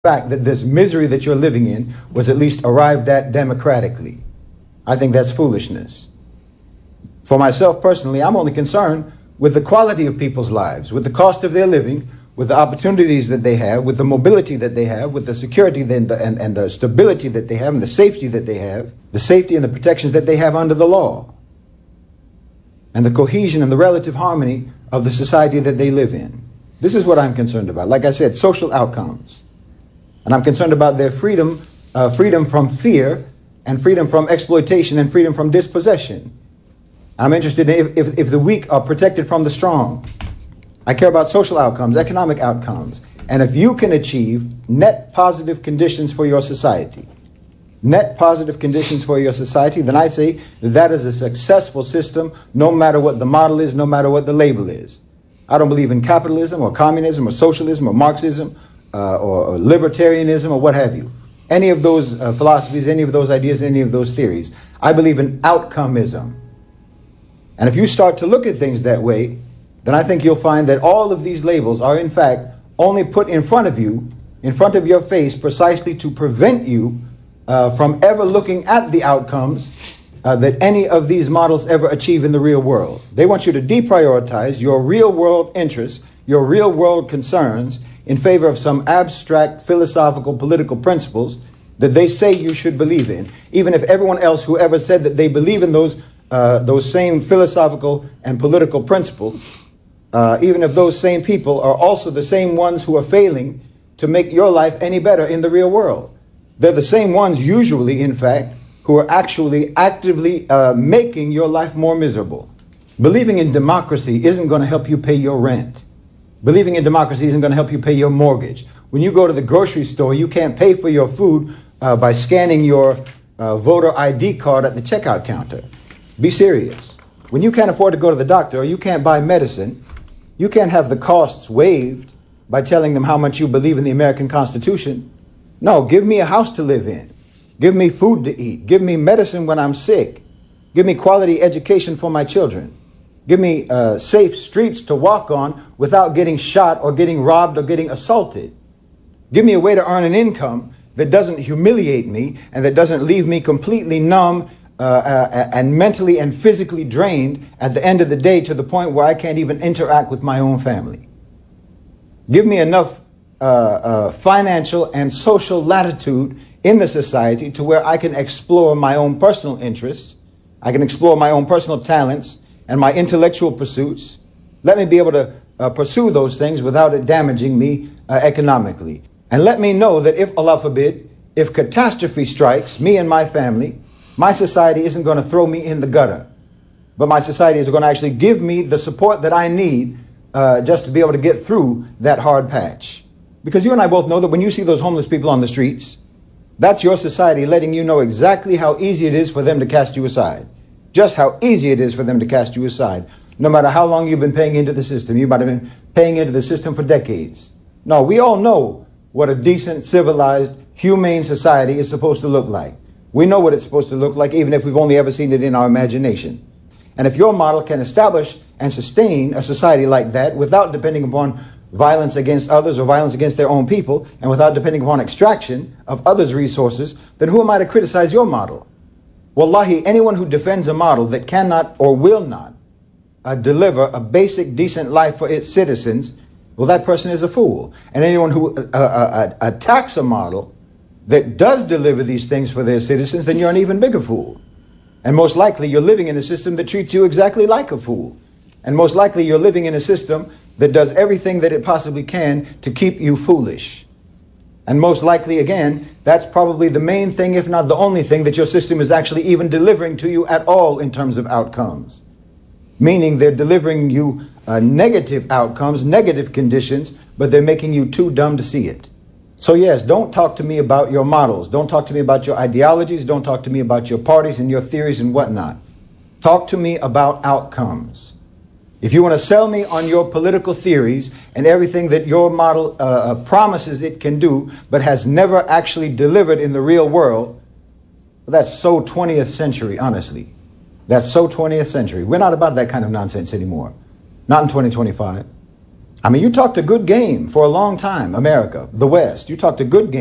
fact that this misery that you're living in was at least arrived at democratically. I think that's foolishness. For myself personally, I'm only concerned with the quality of people's lives, with the cost of their living, with the opportunities that they have, with the mobility that they have, with the security and the stability that they have, and the safety that they have, the safety and the protections that they have under the law, and the cohesion and the relative harmony of the society that they live in. This is what I'm concerned about. Like I said, social outcomes. And I'm concerned about their freedom from fear, and freedom from exploitation, and freedom from dispossession. I'm interested in if the weak are protected from the strong. I care about social outcomes, economic outcomes. And if you can achieve net positive conditions for your society, then I say that is a successful system, no matter what the model is, no matter what the label is. I don't believe in capitalism or communism or socialism or Marxism or libertarianism or what have you. Any of those philosophies, any of those ideas, any of those theories. I believe in outcomeism. And if you start to look at things that way, then I think you'll find that all of these labels are in fact only put in front of you, in front of your face, precisely to prevent you from ever looking at the outcomes that any of these models ever achieve in the real world. They want you to deprioritize your real world interests, your real world concerns, in favor of some abstract philosophical political principles that they say you should believe in, even if everyone else who ever said that they believe in those same philosophical and political principles, even if those same people are also the same ones who are failing to make your life any better in the real world. They're the same ones usually, in fact, who are actually actively making your life more miserable. Believing in democracy isn't going to help you pay your rent. Believing in democracy isn't going to help you pay your mortgage. When you go to the grocery store, you can't pay for your food by scanning your voter ID card at the checkout counter. Be serious. When you can't afford to go to the doctor, or you can't buy medicine, you can't have the costs waived by telling them how much you believe in the American Constitution. No, give me a house to live in. Give me food to eat. Give me medicine when I'm sick. Give me quality education for my children. Give me safe streets to walk on without getting shot or getting robbed or getting assaulted. Give me a way to earn an income that doesn't humiliate me and that doesn't leave me completely numb and mentally and physically drained at the end of the day to the point where I can't even interact with my own family. Give me enough financial and social latitude in the society to where I can explore my own personal interests. I can explore my own personal talents and my intellectual pursuits. Let me be able to pursue those things without it damaging me economically. And let me know that if, Allah forbid, if catastrophe strikes me and my family, my society isn't going to throw me in the gutter, but my society is going to actually give me the support that I need just to be able to get through that hard patch. Because you and I both know that when you see those homeless people on the streets, that's your society letting you know exactly how easy it is for them to cast you aside. Just how easy it is for them to cast you aside. No matter how long you've been paying into the system. You might have been paying into the system for decades. No, we all know what a decent, civilized, humane society is supposed to look like. We know what it's supposed to look like, even if we've only ever seen it in our imagination. And if your model can establish and sustain a society like that without depending upon violence against others or violence against their own people, and without depending upon extraction of others' resources, then who am I to criticize your model? Wallahi, anyone who defends a model that cannot or will not deliver a basic, decent life for its citizens, well, that person is a fool. And anyone who attacks a model that does deliver these things for their citizens, then you're an even bigger fool. And most likely you're living in a system that treats you exactly like a fool. And most likely you're living in a system that does everything that it possibly can to keep you foolish. And most likely, again, that's probably the main thing, if not the only thing, that your system is actually even delivering to you at all in terms of outcomes. Meaning they're delivering you negative outcomes, negative conditions, but they're making you too dumb to see it. So yes, don't talk to me about your models. Don't talk to me about your ideologies. Don't talk to me about your parties and your theories and whatnot. Talk to me about outcomes. If you want to sell me on your political theories and everything that your model promises it can do, but has never actually delivered in the real world, that's so 20th century, honestly. That's so 20th century. We're not about that kind of nonsense anymore. Not in 2025. I mean, you talked a good game for a long time, America, the West. You talked a good game.